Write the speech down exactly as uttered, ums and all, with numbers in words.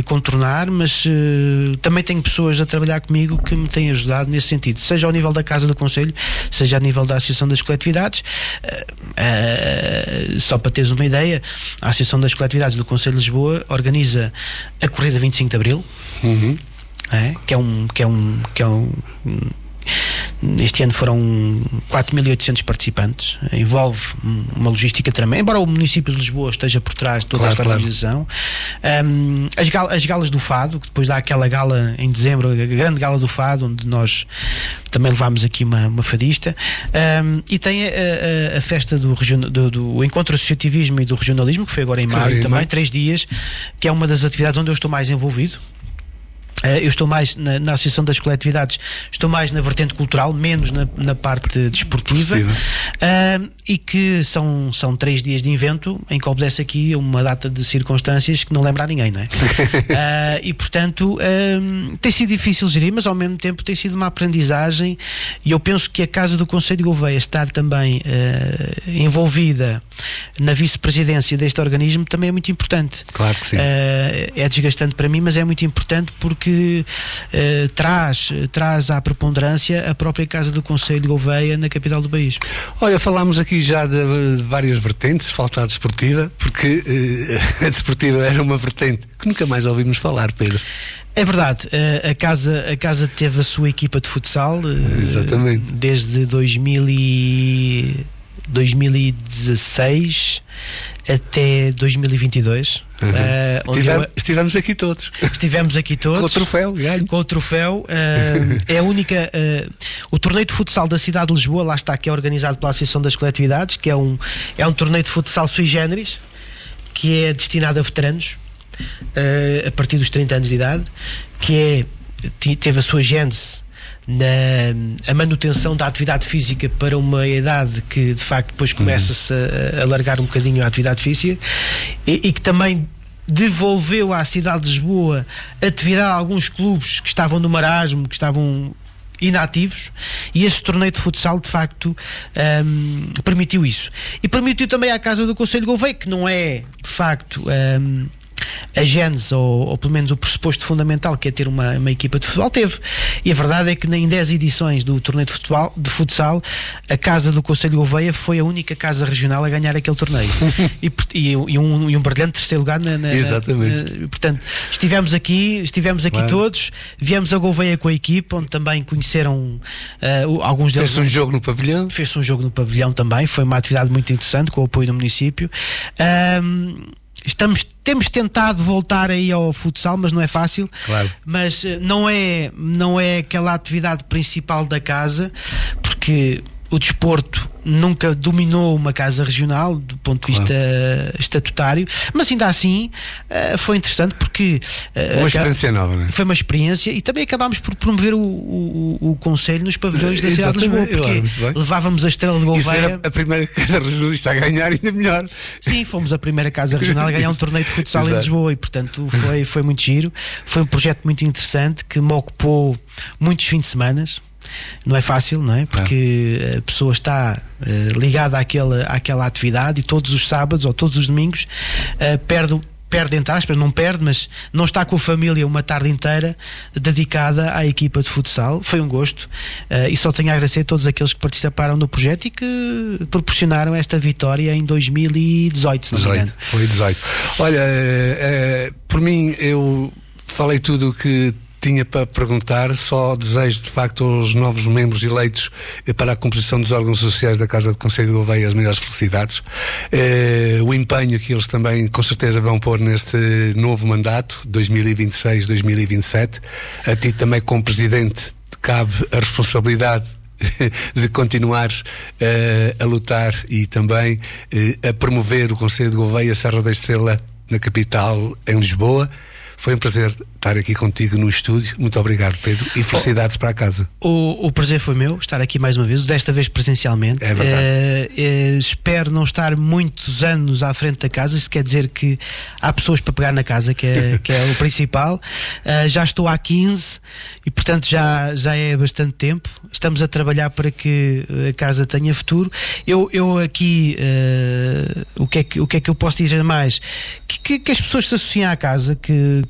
de contornar, mas uh, também tenho pessoas a trabalhar comigo que me têm ajudado nesse sentido, seja ao nível da Casa do Conselho, seja a nível da Associação das Coletividades. Uh, uh, só para teres uma ideia, a Associação das Coletividades do Conselho de Lisboa organiza a Corrida vinte e cinco de Abril, uhum. é, que é um que é um, que é um este ano foram quatro mil e oitocentos participantes, envolve uma logística tremenda, embora o município de Lisboa esteja por trás de toda claro, esta organização. Claro. Um, as, gal as galas do Fado, que depois dá aquela gala em dezembro, a grande gala do Fado, onde nós também levámos aqui uma, uma fadista, um, e tem a, a, a festa do, do, do Encontro Associativismo e do Regionalismo, que foi agora em maio, claro, também, três dias, que é uma das atividades onde eu estou mais envolvido. Uh, eu estou mais na, na Associação das Coletividades, estou mais na vertente cultural, menos na, na parte desportiva, uh, e que são, são três dias de evento em que obedece aqui uma data de circunstâncias que não lembra a ninguém, não é? uh, e portanto uh, tem sido difícil gerir, mas ao mesmo tempo tem sido uma aprendizagem, e eu penso que a Casa do Conselho de Gouveia estar também uh, envolvida na vice-presidência deste organismo também é muito importante. Claro que sim. Uh, é desgastante para mim, mas é muito importante porque que uh, traz, traz à preponderância a própria Casa do Conselho de Gouveia na capital do país. Olha, falámos aqui já de, de várias vertentes, falta a desportiva, porque uh, a desportiva era uma vertente que nunca mais ouvimos falar, Pedro. É verdade, a casa, a casa teve a sua equipa de futsal uh, Exatamente. Desde dois mil e dezasseis até dois mil e vinte e dois. Uhum. Uh, Estivemos, eu, estivemos aqui todos. Estivemos aqui todos. Com o troféu, ganho. Com o troféu. Uh, é a única. Uh, o torneio de futsal da cidade de Lisboa, lá está, que é organizado pela Associação das Coletividades, que é um, é um torneio de futsal sui generis, que é destinado a veteranos, uh, a partir dos trinta anos de idade, que é, teve a sua gênese na a manutenção da atividade física para uma idade que de facto depois começa-se a alargar um bocadinho a atividade física, e, e que também devolveu à cidade de Lisboa atividade a alguns clubes que estavam no marasmo, que estavam inativos, e esse torneio de futsal de facto um, permitiu isso, e permitiu também à Casa do Conselho de Gouveia, que não é de facto um, a gênese, ou, ou pelo menos o pressuposto fundamental, que é ter uma, uma equipa de futebol, teve. E a verdade é que em dez edições do torneio de, futebol, de futsal, a Casa do Conselho de Gouveia foi a única casa regional a ganhar aquele torneio. e, e, e, um, e um brilhante terceiro lugar na, na, Exatamente. Na, portanto, estivemos aqui, estivemos aqui claro. todos, viemos a Gouveia com a equipa, onde também conheceram uh, alguns deles. Fez-se um jogo no pavilhão. Fez-se um jogo no pavilhão também, foi uma atividade muito interessante, com o apoio do município. Um, Estamos, temos tentado voltar aí ao futsal, mas não é fácil. Claro. Mas não é, não é aquela atividade principal da casa, porque o desporto nunca dominou uma casa regional do ponto de vista claro. estatutário, mas ainda assim uh, foi interessante porque uh, uma experiência nova, não é? Foi uma experiência, e também acabámos por promover o, o, o Conselho nos pavilhões da cidade de Lisboa, porque claro, levávamos a Estrela de Gouveia. Isso era a primeira casa regionalista a ganhar, ainda melhor. Sim, fomos a primeira casa regional a ganhar um torneio de futsal em Lisboa, e portanto foi, foi muito giro, foi um projeto muito interessante que me ocupou muitos fins de semana. Não é fácil, não é? Porque ah. a pessoa está uh, ligada àquela, àquela atividade, e todos os sábados ou todos os domingos uh, perde, perde entre aspas, não perde, mas não está com a família uma tarde inteira dedicada à equipa de futsal. Foi um gosto, uh, e só tenho a agradecer a todos aqueles que participaram no projeto e que proporcionaram esta vitória em dois mil e dezoito, se não me engano. Foi dezoito. Olha, é, é, por mim, eu falei tudo o que tinha para perguntar, só desejo de facto aos novos membros eleitos para a composição dos órgãos sociais da Casa do Conselho de Gouveia as melhores felicidades, eh, o empenho que eles também com certeza vão pôr neste novo mandato dois mil e vinte e seis, dois mil e vinte e sete. A ti também, como Presidente, te cabe a responsabilidade de continuares uh, a lutar e também uh, a promover o Conselho de Gouveia, Serra da Estrela, na capital, em Lisboa. Foi um prazer estar aqui contigo no estúdio. Muito obrigado, Pedro, e felicidades oh, para a casa. O, o prazer foi meu, estar aqui mais uma vez, desta vez presencialmente. É verdade. Uh, uh, espero não estar muitos anos à frente da casa. Isso quer dizer que há pessoas para pegar na casa, que é, que é o principal. Uh, já estou há quinze e, portanto, já, já é bastante tempo. Estamos a trabalhar para que a casa tenha futuro. Eu, eu aqui, uh, o, que é que, o que é que eu posso dizer mais? Que, que, que as pessoas se associem à casa, que